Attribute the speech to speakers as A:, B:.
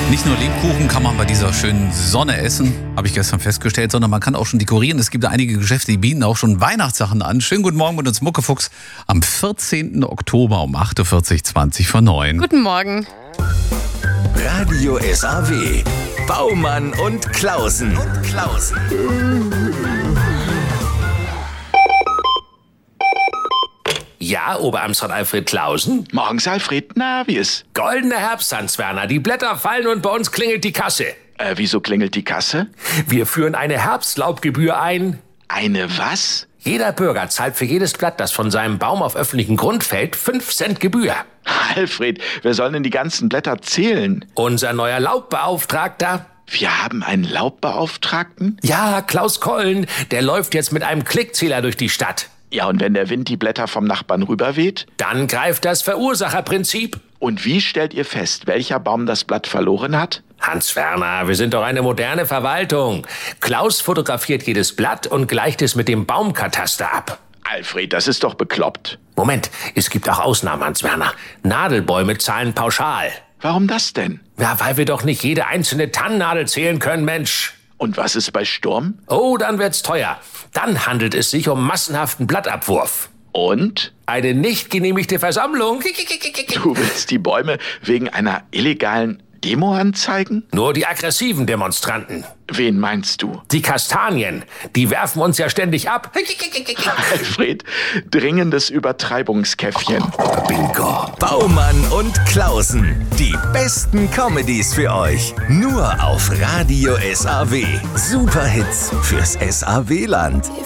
A: Nicht nur Lebkuchen kann man bei dieser schönen Sonne essen, habe ich gestern festgestellt, sondern man kann auch schon dekorieren. Es gibt einige Geschäfte, die bieten auch schon Weihnachtssachen an. Schönen guten Morgen mit uns Muckefuchs am 14. Oktober um 48:20 vor 9.
B: Guten Morgen.
C: Radio SAW. Baumann und Klausen.
D: Ja, Oberamtsrat Alfred Klausen?
E: Morgens, Alfred. Na, wie ist?
D: Goldener Herbst, Hans Werner. Die Blätter fallen und bei uns klingelt die Kasse.
E: Wieso klingelt die Kasse?
D: Wir führen eine Herbstlaubgebühr ein.
E: Eine was?
D: Jeder Bürger zahlt für jedes Blatt, das von seinem Baum auf öffentlichem Grund fällt, 5 Cent Gebühr.
E: Alfred, wer soll denn die ganzen Blätter zählen?
D: Unser neuer Laubbeauftragter.
E: Wir haben einen Laubbeauftragten?
D: Ja, Klaus Kollen, der läuft jetzt mit einem Klickzähler durch die Stadt.
E: Ja, und wenn der Wind die Blätter vom Nachbarn rüberweht?
D: Dann greift das Verursacherprinzip.
E: Und wie stellt ihr fest, welcher Baum das Blatt verloren hat?
D: Hans Werner, wir sind doch eine moderne Verwaltung. Klaus fotografiert jedes Blatt und gleicht es mit dem Baumkataster ab.
E: Alfred, das ist doch bekloppt.
D: Moment, es gibt auch Ausnahmen, Hans Werner. Nadelbäume zahlen pauschal.
E: Warum das denn?
D: Ja, weil wir doch nicht jede einzelne Tannennadel zählen können, Mensch.
E: Und was ist bei Sturm?
D: Oh, dann wird's teuer. Dann handelt es sich um massenhaften Blattabwurf.
E: Und?
D: Eine nicht genehmigte Versammlung.
E: Du willst die Bäume wegen einer illegalen Demo anzeigen?
D: Nur die aggressiven Demonstranten.
E: Wen meinst du?
D: Die Kastanien, die werfen uns ja ständig ab.
E: Alfred, dringendes Übertreibungskäffchen.
D: Bingo.
C: Baumann und Klausen. Die besten Comedies für euch. Nur auf Radio SAW. Superhits fürs SAW-Land.